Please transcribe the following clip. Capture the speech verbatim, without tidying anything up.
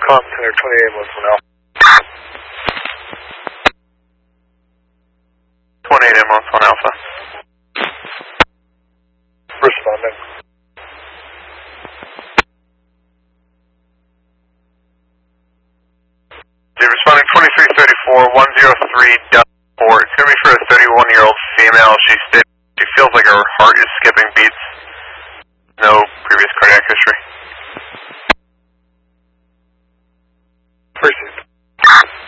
com center, twenty-eight M one Alpha. twenty-eight M one Alpha. Responding. You're responding twenty-three thirty-four, one oh three, four. It's going to be for a thirty-one-year-old female. She, she feels like her heart is skipping beats. No previous cardiac history.